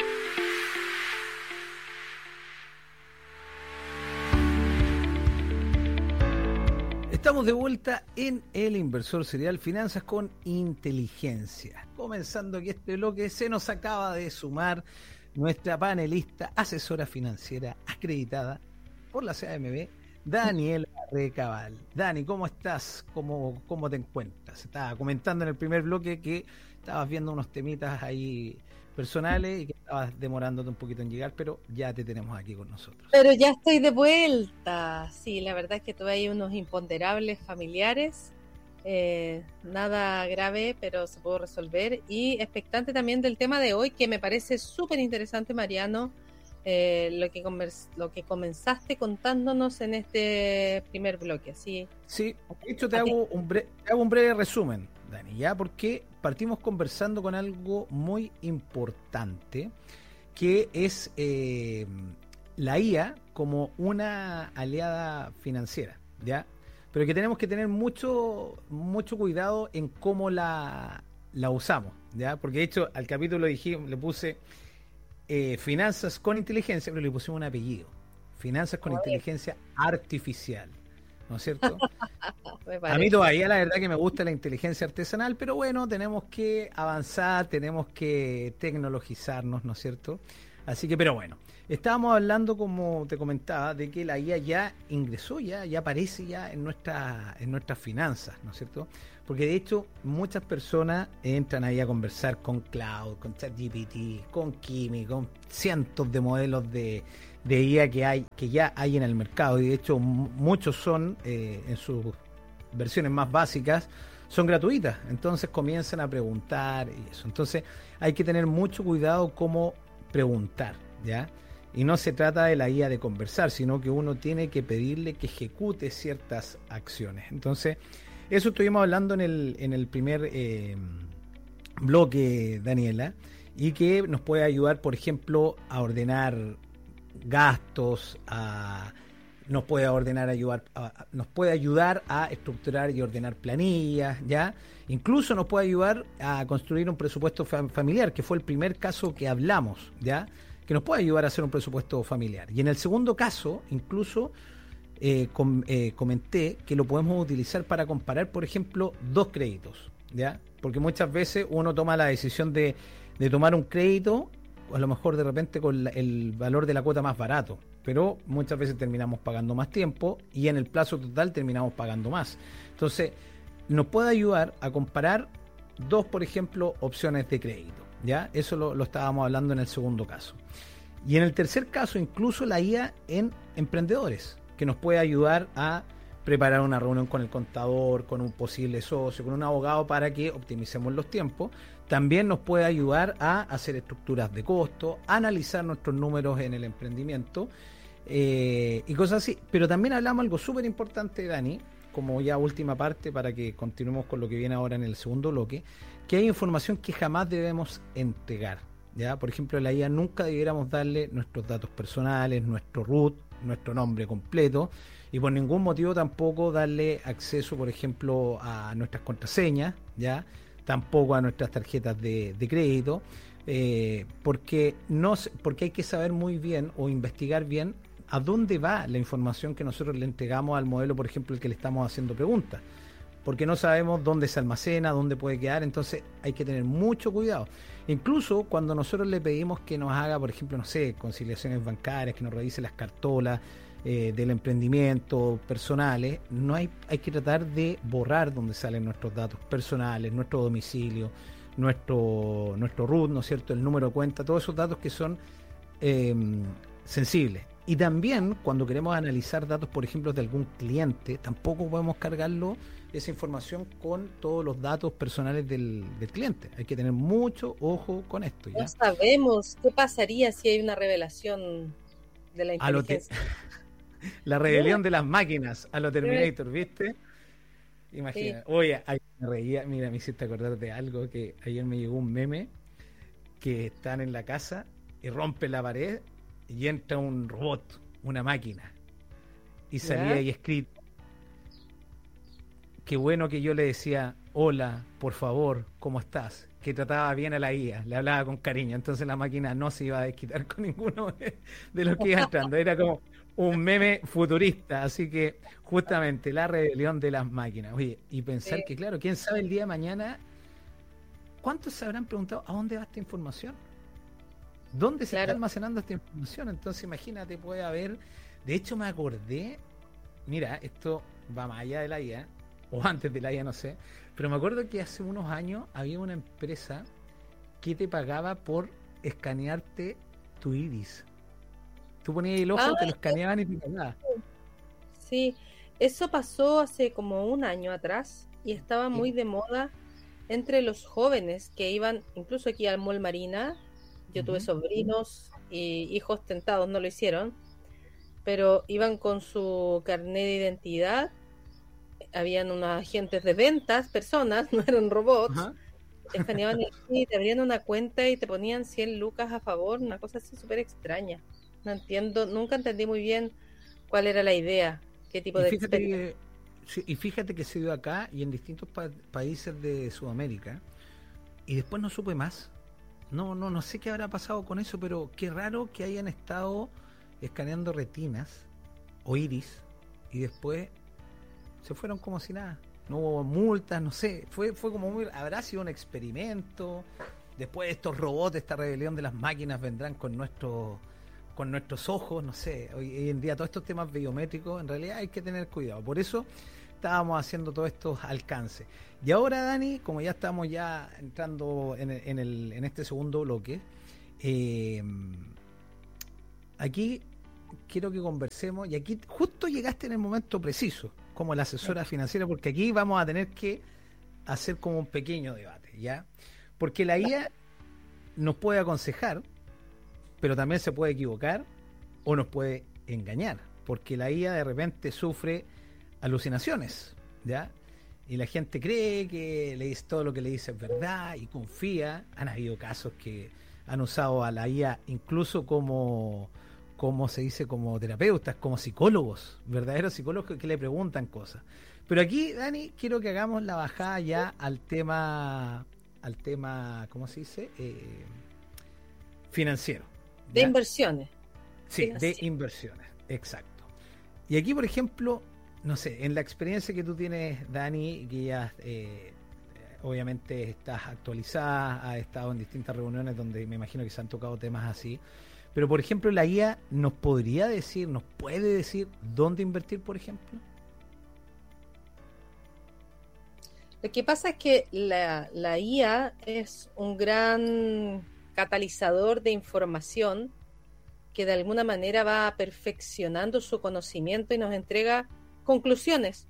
Estamos de vuelta en El Inversor Serial, Finanzas con Inteligencia. Comenzando aquí este bloque, se nos acaba de sumar nuestra panelista, asesora financiera acreditada por la CAMB, Daniela Recabal. Dani, ¿cómo estás? ¿Cómo te encuentras? Estaba comentando en el primer bloque que estabas viendo unos temitas ahí personales y que estabas demorándote un poquito en llegar, pero ya te tenemos aquí con nosotros. Pero ya estoy de vuelta. Sí, la verdad es que tuve ahí unos imponderables familiares. Nada grave, pero se pudo resolver. Y expectante también del tema de hoy, que me parece súper interesante, Mariano. Lo que comenzaste contándonos en este primer bloque, ¿sí? Sí, de hecho te hago un breve resumen, Dani, ya, porque partimos conversando con algo muy importante, que es la IA como una aliada financiera, ¿ya? Pero que tenemos que tener mucho cuidado en cómo la usamos, ¿ya? Porque de hecho al capítulo le puse finanzas con inteligencia, pero le pusimos un apellido. Finanzas con inteligencia artificial, ¿no es cierto? A mí todavía la verdad que me gusta la inteligencia artesanal, pero bueno, tenemos que avanzar, tenemos que tecnologizarnos, ¿no es cierto? Así que, pero bueno, estábamos hablando, como te comentaba, de que la IA ya ingresó, ya aparece ya en nuestras finanzas, ¿no es cierto? Porque de hecho muchas personas entran ahí a conversar con Cloud, con ChatGPT, con Kimi, con cientos de modelos de IA que ya hay en el mercado, y de hecho muchos son, en sus versiones más básicas, son gratuitas. Entonces comienzan a preguntar y eso. Entonces hay que tener mucho cuidado cómo preguntar, ¿ya? Y no se trata de la IA de conversar, sino que uno tiene que pedirle que ejecute ciertas acciones. Entonces, eso estuvimos hablando en el primer bloque, Daniela, y que nos puede ayudar, por ejemplo, a ordenar gastos, nos puede ayudar a estructurar y ordenar planillas, ¿ya? Incluso nos puede ayudar a construir un presupuesto familiar, que fue el primer caso que hablamos, ¿ya? Que nos puede ayudar a hacer un presupuesto familiar. Y en el segundo caso, incluso comenté que lo podemos utilizar para comparar, por ejemplo, dos créditos, ¿ya? Porque muchas veces uno toma la decisión de tomar un crédito, a lo mejor de repente con el valor de la cuota más barato, pero muchas veces terminamos pagando más tiempo y en el plazo total terminamos pagando más. Entonces, nos puede ayudar a comparar dos, por ejemplo, opciones de crédito, ¿ya? Eso lo estábamos hablando en el segundo caso. Y en el tercer caso, incluso la IA en emprendedores, que nos puede ayudar a preparar una reunión con el contador, con un posible socio, con un abogado, para que optimicemos los tiempos. También nos puede ayudar a hacer estructuras de costo, analizar nuestros números en el emprendimiento y cosas así. Pero también hablamos algo súper importante, Dani, como ya última parte, para que continuemos con lo que viene ahora en el segundo bloque, que hay información que jamás debemos entregar, ¿ya? Por ejemplo, en la IA nunca debiéramos darle nuestros datos personales, nuestro root, nuestro nombre completo, y por ningún motivo tampoco darle acceso, por ejemplo, a nuestras contraseñas, ¿ya? Tampoco a nuestras tarjetas de crédito, porque hay que saber muy bien o investigar bien a dónde va la información que nosotros le entregamos al modelo, por ejemplo, el que le estamos haciendo preguntas, porque no sabemos dónde se almacena, dónde puede quedar. Entonces hay que tener mucho cuidado. Incluso cuando nosotros le pedimos que nos haga, por ejemplo, no sé, conciliaciones bancarias, que nos revise las cartolas del emprendimiento, personales, hay que tratar de borrar donde salen nuestros datos personales, nuestro domicilio, nuestro root, ¿no es cierto?, el número de cuenta, todos esos datos que son sensibles. Y también cuando queremos analizar datos, por ejemplo, de algún cliente, tampoco podemos cargarlo esa información con todos los datos personales del cliente. Hay que tener mucho ojo con esto, ¿ya? No sabemos qué pasaría si hay una revelación de la inteligencia. La rebelión de las máquinas a lo Terminator, ¿viste? Imagina. Sí. Oye, me reía, mira, me hiciste acordar de algo, que ayer me llegó un meme que están en la casa y rompe la pared y entra un robot, una máquina, y salía ahí escrito: qué bueno que yo le decía hola, por favor, ¿cómo estás? Que trataba bien a la IA, le hablaba con cariño. Entonces la máquina no se iba a desquitar con ninguno de los que iba entrando. Era como un meme futurista. Así que justamente la rebelión de las máquinas. Oye, y pensar que, claro, quién sabe el día de mañana, ¿cuántos se habrán preguntado a dónde va esta información? ¿Dónde se está almacenando esta información? Entonces imagínate, puede haber... De hecho me acordé, mira, esto va más allá de la IA, o antes de la IA, no sé, pero me acuerdo que hace unos años había una empresa que te pagaba por escanearte tu iris. Tú ponías el ojo, te lo escaneaban y te pagaban. Sí, eso pasó hace como un año atrás y estaba muy de moda entre los jóvenes que iban, incluso aquí al Mall Marina. Yo tuve sobrinos y hijos tentados, no lo hicieron, pero iban con su carnet de identidad. Habían unos agentes de ventas, personas, no eran robots. Escaneaban y te abrían una cuenta y te ponían 100 lucas a favor, una cosa así súper extraña. No entiendo, nunca entendí muy bien cuál era la idea, qué tipo de experiencia. Y fíjate que se dio acá y en distintos países de Sudamérica, y después no supe más. No sé qué habrá pasado con eso, pero qué raro que hayan estado escaneando retinas o iris y después se fueron como si nada. No hubo multas, no sé, fue como habrá sido un experimento, después estos robots, esta rebelión de las máquinas vendrán con nuestros ojos, no sé, hoy en día todos estos temas biométricos, en realidad hay que tener cuidado. Por eso estábamos haciendo todos estos alcances. Y ahora, Dani, como ya estamos ya entrando en este segundo bloque, aquí quiero que conversemos, y aquí justo llegaste en el momento preciso, como la asesora financiera, porque aquí vamos a tener que hacer como un pequeño debate, ¿ya? Porque la IA nos puede aconsejar, pero también se puede equivocar o nos puede engañar, porque la IA de repente sufre alucinaciones, ¿ya? Y la gente cree que le dice todo lo que le dice es verdad y confía. Han habido casos que han usado a la IA incluso como se dice, como terapeutas, como psicólogos, verdaderos psicólogos que le preguntan cosas. Pero aquí, Dani, quiero que hagamos la bajada ya al tema, ¿cómo se dice? Financiero. ¿Ya? De inversiones. Sí, de inversiones, exacto. Y aquí, por ejemplo, no sé, en la experiencia que tú tienes, Dani, que ya obviamente estás actualizada, has estado en distintas reuniones donde me imagino que se han tocado temas así, pero por ejemplo la IA nos puede decir dónde invertir, por ejemplo. Lo que pasa es que la IA es un gran catalizador de información que de alguna manera va perfeccionando su conocimiento y nos entrega conclusiones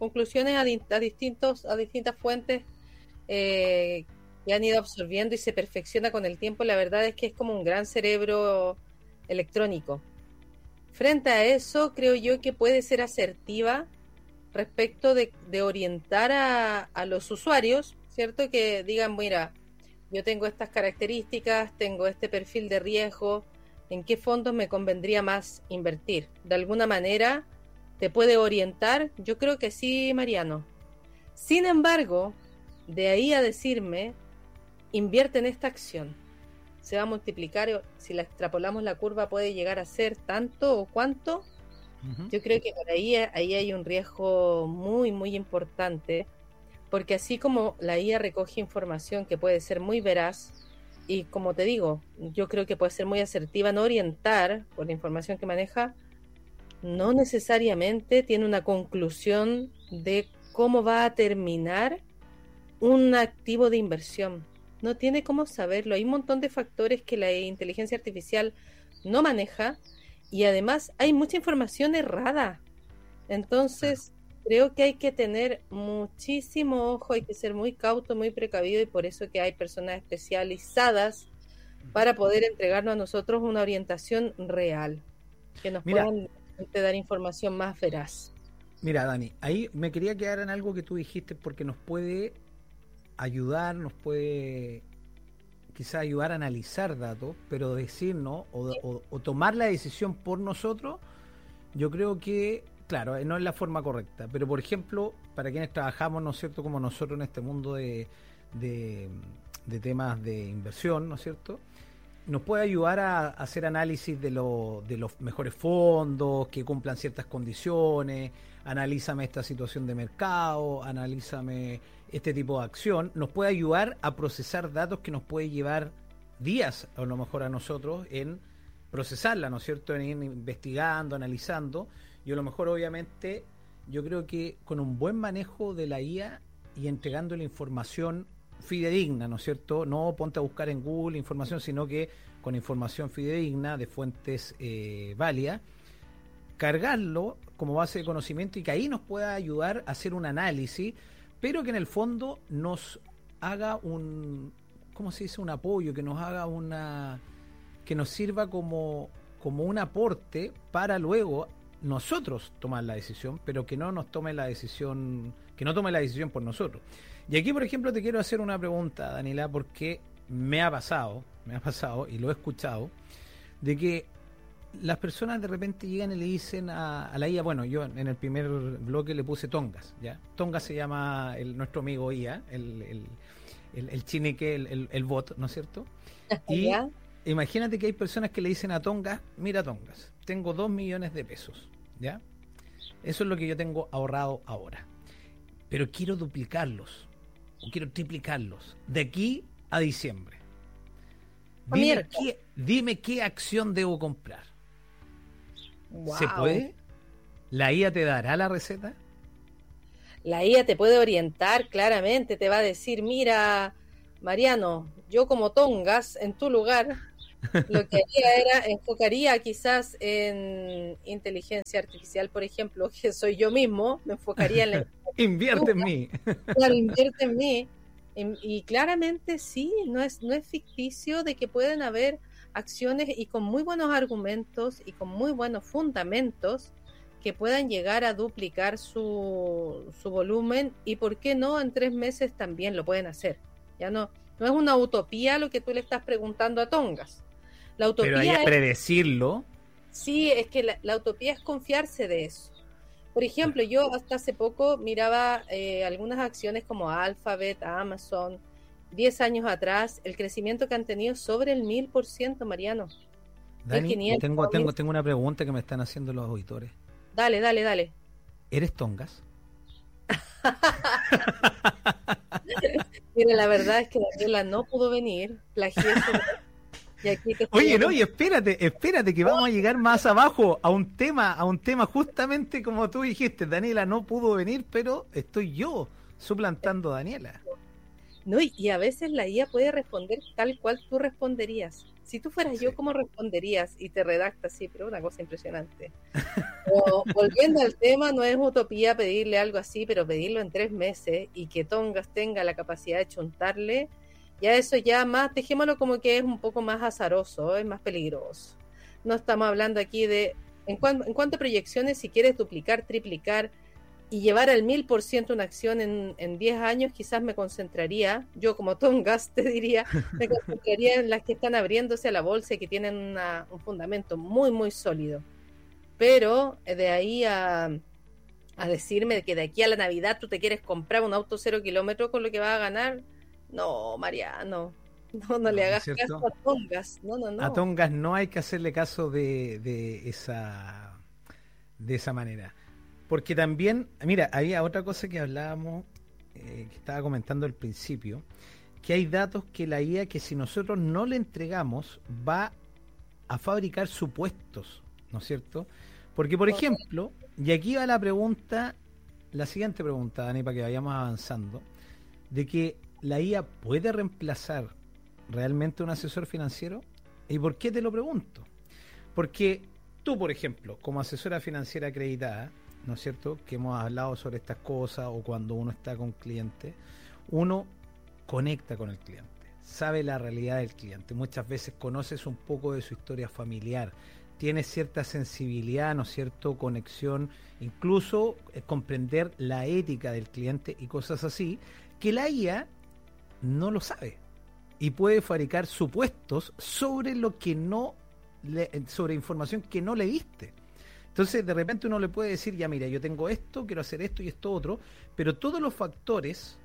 a distintas fuentes que han ido absorbiendo y se perfecciona con el tiempo. La verdad es que es como un gran cerebro electrónico. Frente a eso, creo yo que puede ser asertiva respecto de orientar a los usuarios, ¿cierto? Que digan, mira, yo tengo estas características, tengo este perfil de riesgo, ¿en qué fondos me convendría más invertir? De alguna manera te puede orientar. Yo creo que sí, Mariano. Sin embargo, de ahí a decirme, invierte en esta acción, se va a multiplicar, si la extrapolamos la curva puede llegar a ser tanto o cuánto. Yo creo que por ahí hay un riesgo muy, muy importante, porque así como la IA recoge información que puede ser muy veraz, y como te digo, yo creo que puede ser muy asertiva en orientar por la información que maneja, no necesariamente tiene una conclusión de cómo va a terminar un activo de inversión. No tiene cómo saberlo. Hay un montón de factores que la inteligencia artificial no maneja, y además hay mucha información errada. Entonces, creo que hay que tener muchísimo ojo, hay que ser muy cauto, muy precavido, y por eso que hay personas especializadas para poder entregarnos a nosotros una orientación real, que nos puedan dar información más veraz. Mira, Dani, ahí me quería quedar en algo que tú dijiste, porque nos puede ayudar, nos puede quizás ayudar a analizar datos, pero decirnos o tomar la decisión por nosotros, yo creo que, claro, no es la forma correcta. Pero, por ejemplo, para quienes trabajamos, ¿no es cierto?, como nosotros en este mundo de temas de inversión, ¿no es cierto?, nos puede ayudar a hacer análisis de los mejores fondos, que cumplan ciertas condiciones, analízame esta situación de mercado, analízame este tipo de acción. Nos puede ayudar a procesar datos que nos puede llevar días, a lo mejor a nosotros, en procesarla, ¿no es cierto?, en ir investigando, analizando. Y a lo mejor, obviamente, yo creo que con un buen manejo de la IA y entregando la información fidedigna, ¿no es cierto? No ponte a buscar en Google información, sino que con información fidedigna de fuentes válidas, cargarlo como base de conocimiento y que ahí nos pueda ayudar a hacer un análisis, pero que en el fondo nos haga un, ¿cómo se dice?, un apoyo, que nos haga que nos sirva como un aporte para luego nosotros tomar la decisión, pero que no nos tome la decisión, que no tome la decisión por nosotros. Y aquí, por ejemplo, te quiero hacer una pregunta, Daniela, porque me ha pasado y lo he escuchado, de que las personas de repente llegan y le dicen a la IA, bueno, yo en el primer bloque le puse Tongas, ¿ya? Tongas se llama nuestro amigo IA, el chineque, el bot, ¿no es cierto? Y imagínate que hay personas que le dicen a Tongas, mira Tongas, tengo 2 millones de pesos, ¿ya? Eso es lo que yo tengo ahorrado ahora, pero quiero duplicarlos, o quiero triplicarlos, de aquí a diciembre. Dime qué acción debo comprar. Wow. ¿Se puede? ¿La IA te dará la receta? La IA te puede orientar claramente, te va a decir, mira, Mariano, yo como Tongas, en tu lugar, lo que haría enfocaría quizás en inteligencia artificial, por ejemplo, que soy yo mismo, me enfocaría en la... Invierte en mí. Claro, invierte en mí. Y claramente sí, no es ficticio de que pueden haber acciones y con muy buenos argumentos y con muy buenos fundamentos que puedan llegar a duplicar su volumen y por qué no en 3 meses también lo pueden hacer. Ya no es una utopía lo que tú le estás preguntando a Tongas. La utopía pero hay que predecirlo. Sí, es que la utopía es confiarse de eso. Por ejemplo, yo hasta hace poco miraba algunas acciones como Alphabet, Amazon, 10 años atrás, el crecimiento que han tenido sobre el 1000%, Mariano. Dani, tengo una pregunta que me están haciendo los auditores. Dale. ¿Eres Tongas? Mira, la verdad es que Daniela no pudo venir, plagié su... Y aquí Oye, no, y espérate que vamos a llegar más abajo a un tema justamente como tú dijiste. Daniela no pudo venir, pero estoy yo suplantando a Daniela. No, y a veces la IA puede responder tal cual tú responderías. Si tú fueras yo, ¿cómo responderías? Y te redacta así, pero una cosa impresionante. Pero, volviendo al tema, no es utopía pedirle algo así, pero pedirlo en 3 meses y que Tongas tenga la capacidad de chuntarle, ya eso ya más, dejémoslo como que es un poco más azaroso, es más peligroso. No estamos hablando aquí de, en cuanto a proyecciones, si quieres duplicar, triplicar y llevar al 1000% una acción en 10 años, quizás me concentraría, yo como Tongas te diría, me concentraría en las que están abriéndose a la bolsa y que tienen un fundamento muy, muy sólido. Pero de ahí a decirme que de aquí a la Navidad tú te quieres comprar un auto 0 kilómetros con lo que vas a ganar, no, Mariano, no le hagas caso a Tongas, no. A Tongas no hay que hacerle caso de esa manera. Porque también, mira, había otra cosa que hablábamos, que estaba comentando al principio, que hay datos que la IA, que si nosotros no le entregamos, va a fabricar supuestos, ¿no es cierto? Porque, por ejemplo, y aquí va la siguiente pregunta, Dani, para que vayamos avanzando, de que la IA puede reemplazar realmente un asesor financiero. ¿Y por qué te lo pregunto? Porque tú, por ejemplo, como asesora financiera acreditada, ¿no es cierto?, que hemos hablado sobre estas cosas, o cuando uno está con cliente, uno conecta con el cliente, sabe la realidad del cliente, muchas veces conoces un poco de su historia familiar, tienes cierta sensibilidad, ¿no es cierto?, conexión, incluso comprender la ética del cliente y cosas así, que la IA no lo sabe y puede fabricar supuestos sobre lo que sobre información que no le diste. Entonces, de repente uno le puede decir, ya mira, yo tengo esto, quiero hacer esto y esto otro, pero todos los factores,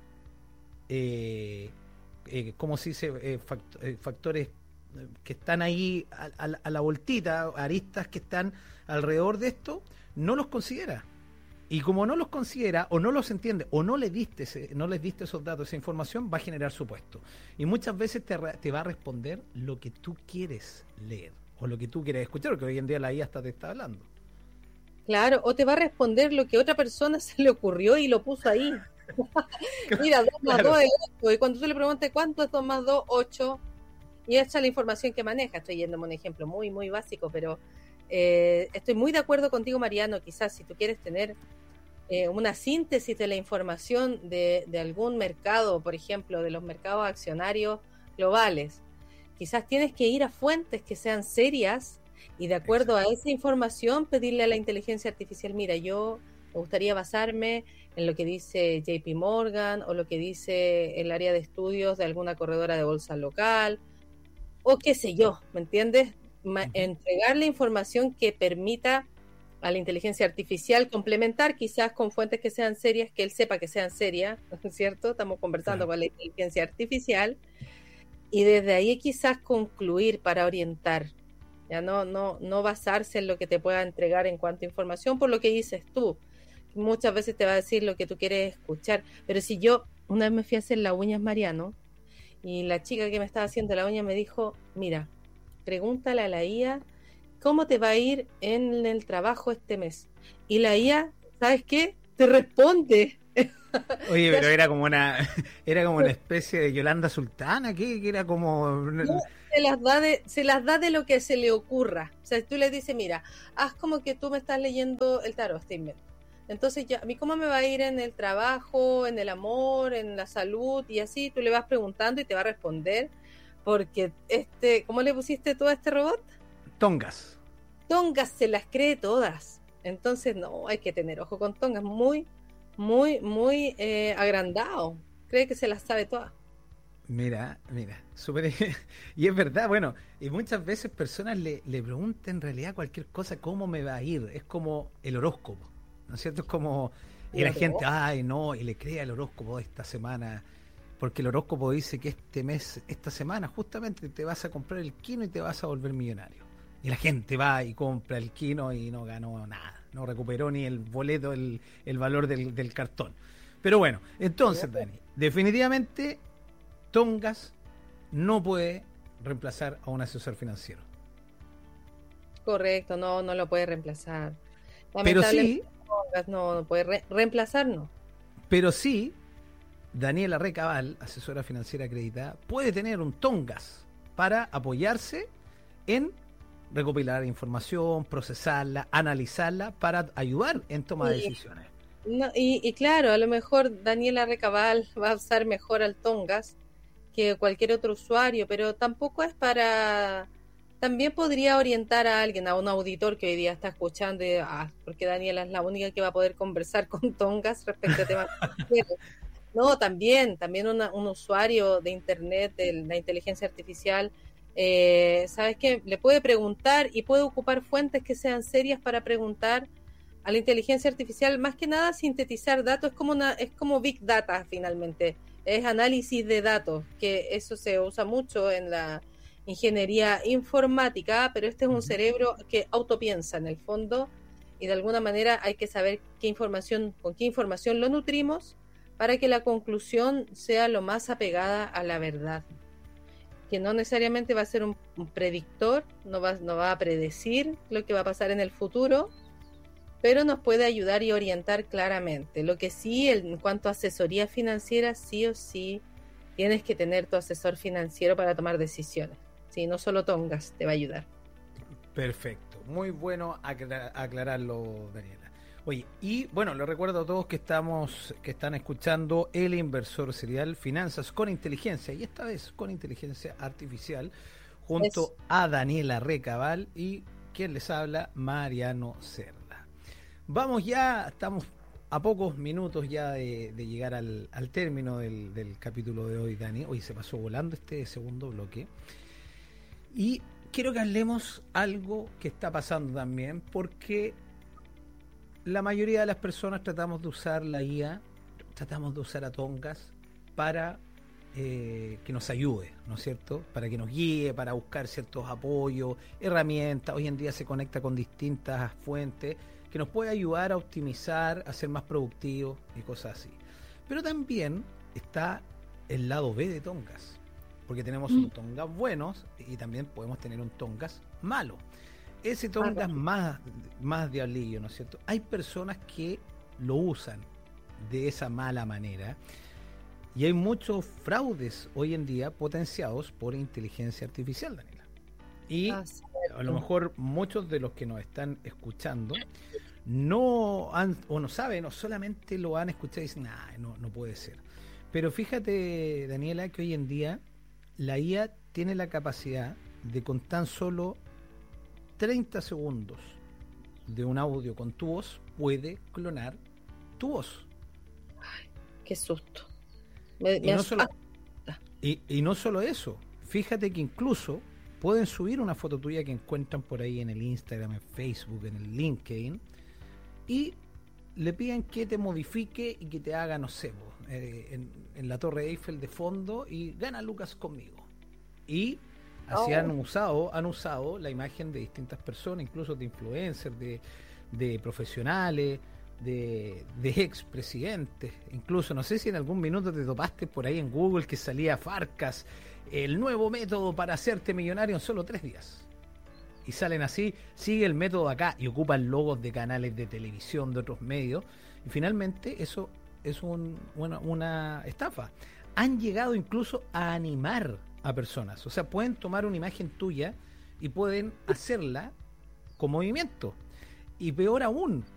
¿cómo se dice? Factores que están ahí a la voltita, aristas que están alrededor de esto, no los considera. Y como no los considera, o no los entiende, o no les diste esos datos, esa información, va a generar supuesto. Y muchas veces te va a responder lo que tú quieres leer, o lo que tú quieres escuchar, porque hoy en día la IA hasta te está hablando. Claro, o te va a responder lo que otra persona se le ocurrió y lo puso ahí. Mira, 2 más 2 es 8. Y cuando tú le preguntas cuánto es 2 más 2, 8. Y esa es la información que maneja. Estoy yéndome un ejemplo muy, muy básico, pero estoy muy de acuerdo contigo, Mariano. Quizás si tú quieres tener una síntesis de la información de algún mercado, por ejemplo, de los mercados accionarios globales, quizás tienes que ir a fuentes que sean serias y de acuerdo a esa información pedirle a la inteligencia artificial, mira, yo me gustaría basarme en lo que dice JP Morgan o lo que dice el área de estudios de alguna corredora de bolsa local o qué sé yo, ¿me entiendes? Entregarle información que permita a la inteligencia artificial complementar quizás con fuentes que sean serias, que él sepa que sean serias, ¿cierto? Estamos conversando con la inteligencia artificial y desde ahí quizás concluir para orientar. Ya no basarse en lo que te pueda entregar en cuanto a información, por lo que dices tú. Muchas veces te va a decir lo que tú quieres escuchar. Pero si yo una vez me fui a hacer las uñas, Mariano, Y la chica que me estaba haciendo la uña me dijo, mira, pregúntale a la IA cómo te va a ir en el trabajo este mes. Y la IA, ¿sabes qué? Te responde. Oye, pero era como una especie de Yolanda Sultana, que era como... No, se las da de lo que se le ocurra. O sea, tú le dices, mira, haz como que tú me estás leyendo el tarot, este invento. Entonces, ya, ¿a mí cómo me va a ir en el trabajo, en el amor, en la salud? Y así tú le vas preguntando y te va a responder. Porque ¿cómo le pusiste tú a este robot? Tongas. Tongas se las cree todas. Entonces, no, hay que tener ojo con Tongas. Muy agrandado. Cree que se las sabe todas. Mira, súper. Y es verdad, bueno, y muchas veces personas le preguntan en realidad cualquier cosa, ¿cómo me va a ir? Es como el horóscopo, ¿no es cierto? Es como, y la gente, ay, no, y le crea el horóscopo de esta semana, porque el horóscopo dice que este mes, esta semana, justamente te vas a comprar el quino y te vas a volver millonario. Y la gente va y compra el quino y no ganó nada, no recuperó ni el boleto, el valor del cartón. Pero bueno, entonces, Dani, definitivamente Tongas no puede reemplazar a un asesor financiero. Correcto, no lo puede reemplazar. Pero sí, Tongas no puede reemplazar, no. Pero sí, Daniela Recabal, asesora financiera acreditada, puede tener un Tongas para apoyarse en recopilar información, procesarla, analizarla para ayudar en toma de decisiones. No, y claro, a lo mejor Daniela Recabal va a usar mejor al Tongas que cualquier otro usuario, pero tampoco es para... También podría orientar a alguien, a un auditor que hoy día está escuchando, porque Daniela es la única que va a poder conversar con Tongas respecto a temas financieros. No, también un usuario de Internet, de la inteligencia artificial, ¿sabes qué? Le puede preguntar y puede ocupar fuentes que sean serias para preguntar a la inteligencia artificial, más que nada sintetizar datos, es como Big Data finalmente, es análisis de datos, que eso se usa mucho en la ingeniería informática, pero este es un cerebro que autopiensa en el fondo y de alguna manera hay que saber con qué información lo nutrimos para que la conclusión sea lo más apegada a la verdad, que no necesariamente va a ser un predictor, no va a predecir lo que va a pasar en el futuro, pero nos puede ayudar y orientar claramente. Lo que sí, en cuanto a asesoría financiera, sí o sí tienes que tener tu asesor financiero para tomar decisiones. Sí, no solo Tongas te va a ayudar. Perfecto, muy bueno aclararlo, Daniela. Oye, y bueno, les recuerdo a todos que están escuchando El Inversor Serial, Finanzas con Inteligencia, y esta vez con inteligencia artificial, junto a Daniela Recabal y quien les habla, Mariano Cerda. Vamos ya, estamos a pocos minutos ya de llegar al término del capítulo de hoy, Dani. Hoy se pasó volando este segundo bloque. Y quiero que hablemos algo que está pasando también, porque la mayoría de las personas tratamos de usar la IA, tratamos de usar a Tongas para que nos ayude, ¿no es cierto? Para que nos guíe, para buscar ciertos apoyos, herramientas. Hoy en día se conecta con distintas fuentes que nos puede ayudar a optimizar, a ser más productivos y cosas así. Pero también está el lado B de Tongas, porque tenemos un Tongas buenos y también podemos tener un Tongas malo. Ese Tongas más diablillo, ¿no es cierto? Hay personas que lo usan de esa mala manera y hay muchos fraudes hoy en día potenciados por inteligencia artificial, Daniela. Y a lo mejor muchos de los que nos están escuchando no saben, o solamente lo han escuchado y dicen, no puede ser. Pero fíjate, Daniela, que hoy en día la IA tiene la capacidad de, con tan solo 30 segundos de un audio con tu voz, puede clonar tu voz. Ay, qué susto. Y no solo eso, fíjate que incluso pueden subir una foto tuya que encuentran por ahí en el Instagram, en Facebook, en el LinkedIn, y le piden que te modifique y que te haga, no sé, en la Torre Eiffel de fondo y gana Lucas conmigo. Y así han usado la imagen de distintas personas, incluso de influencers, de profesionales, expresidentes. Incluso, no sé si en algún minuto te topaste por ahí en Google que salía Farcas, el nuevo método para hacerte millonario en solo 3 días. Y salen así, sigue el método acá y ocupan logos de canales de televisión, de otros medios. Y finalmente eso es una estafa. Han llegado incluso a animar a personas. O sea, pueden tomar una imagen tuya y pueden hacerla con movimiento. Y peor aún,